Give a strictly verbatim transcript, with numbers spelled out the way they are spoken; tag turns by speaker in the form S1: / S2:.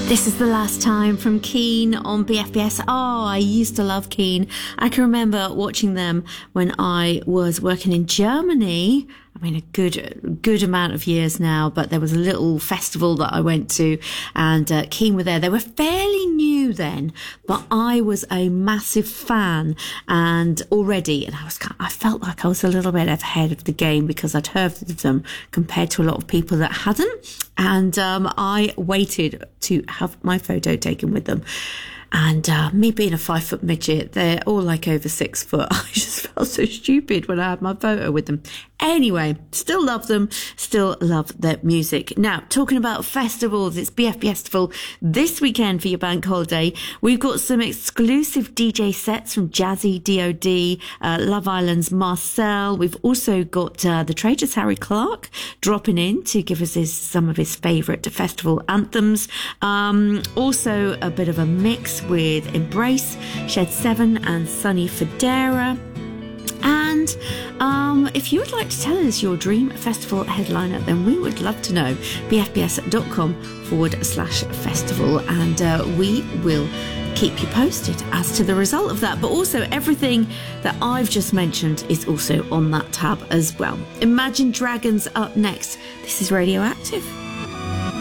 S1: This is the last time from Keane on B F B S. Oh, I used to love Keane. I can remember watching them when I was working in Germany. I mean, a good, good amount of years now, but there was a little festival that I went to and uh, Keane were there. They were fairly new then, but I was a massive fan and already, and I was, I felt like I was a little bit ahead of the game because I'd heard of them compared to a lot of people that hadn't. And um, I waited to have my photo taken with them. And uh, me being a five foot midget, they're all like over six foot. I just felt so stupid when I had my photo with them. Anyway, still love them, still love their music. Now, talking about festivals, it's B F B Festival this weekend for your bank holiday. We've got some exclusive D J sets from Jazzy, D O D, uh, Love Island's Marcel. We've also got uh, the Traitors Harry Clark dropping in to give us his, some of his favourite festival anthems. Um, also, a bit of a mix with Embrace, Shed seven and Sunny Federa. And um, if you would like to tell us your dream festival headliner, then we would love to know. bfbs.com forward slash festival. And uh, we will keep you posted as to the result of that. But also everything that I've just mentioned is also on that tab as well. Imagine Dragons up next. This is Radioactive.